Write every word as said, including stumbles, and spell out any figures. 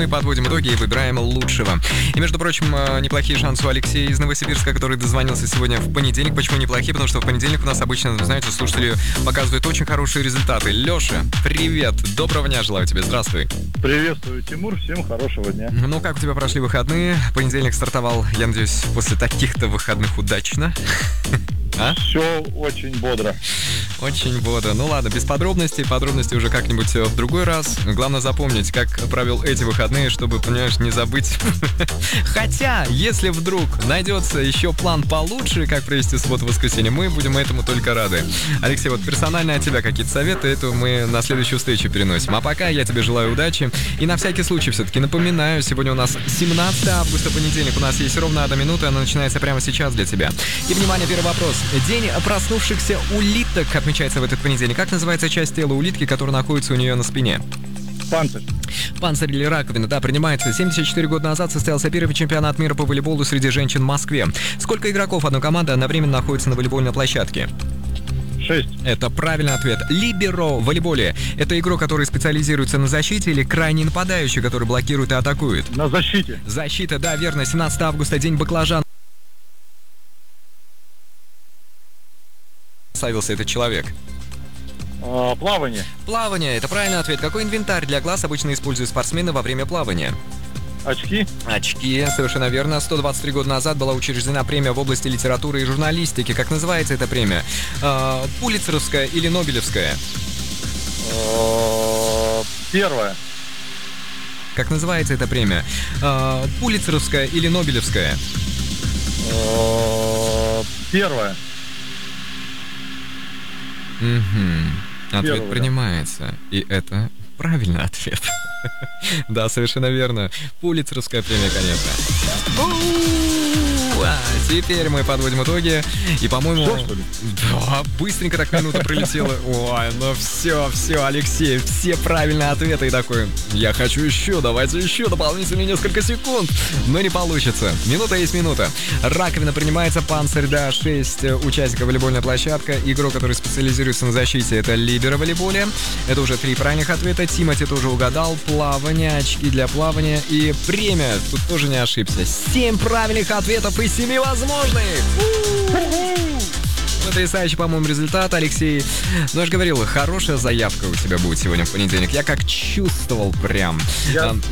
Мы подводим итоги и выбираем лучшего. И, между прочим, неплохие шансы у Алексея из Новосибирска, который дозвонился сегодня в понедельник. Почему неплохие? Потому что в понедельник у нас обычно, знаете, слушатели показывают очень хорошие результаты. Леша, привет! Доброго дня желаю тебе. Здравствуй. Приветствую, Тимур. Всем хорошего дня. Ну, как у тебя прошли выходные? Понедельник стартовал, я надеюсь, после таких-то выходных удачно. А? Все очень бодро. Очень бодро. Ну ладно, без подробностей. Подробности уже как-нибудь в другой раз. Главное запомнить, как провел эти выходные, чтобы, понимаешь, не забыть. Хотя, если вдруг найдется еще план получше, как провести субботу-воскресенье, мы будем этому только рады. Алексей, вот персонально от тебя какие-то советы, это мы на следующую встречу переносим. А пока я тебе желаю удачи. И на всякий случай все-таки напоминаю, сегодня у нас семнадцатое августа, понедельник. У нас есть ровно одна минута, она начинается прямо сейчас для тебя. И, внимание, первый вопрос. День проснувшихся улиток отмечается в этот понедельник. Как называется часть тела улитки, которая находится у нее на спине? Панцирь. Панцирь или раковина, да, принимается. семьдесят четыре года назад состоялся первый чемпионат мира по волейболу среди женщин в Москве. Сколько игроков одной команды одновременно находится на волейбольной площадке? Шесть. Это правильный ответ. Либеро в волейболе. Это игрок, который специализируется на защите, или крайний нападающий, который блокирует и атакует? На защите. Защита, да, верно. семнадцатое августа, день баклажан. Славился этот человек. А, плавание. Плавание, это правильный ответ. Какой инвентарь для глаз обычно используют спортсмены во время плавания? Очки. Очки, совершенно верно. сто двадцать три года назад была учреждена премия в области литературы и журналистики. Как называется эта премия? Э, Пулитцеровская или Нобелевская? А, первая. Как называется эта премия? Э, Пулитцеровская или Нобелевская? А, первая. Угу. Ответ Первая, принимается. Да. И это правильный ответ. Да, совершенно верно. Пулитцеровская премия, конечно. А теперь мы подводим итоги. И, по-моему... Все, что ли? Да, быстренько так минута пролетела. Ой, ну все, все, Алексей, все правильные ответы. И такой, я хочу еще, давайте еще дополнительные несколько секунд. Но не получится. Минута есть минута. Раковина принимается, панцирь, да, шесть участников волейбольная площадка. Игрок, который специализируется на защите, это либеро в волейболе. Это уже три правильных ответа. Тимати тоже угадал. Плавание, очки для плавания и премия. Тут тоже не ошибся. Семь правильных ответов из семи возможных. Потрясающий, по-моему, результат, Алексей. Ну, я же говорил, хорошая заявка у тебя будет сегодня в понедельник. Я как чувствовал прям. Я...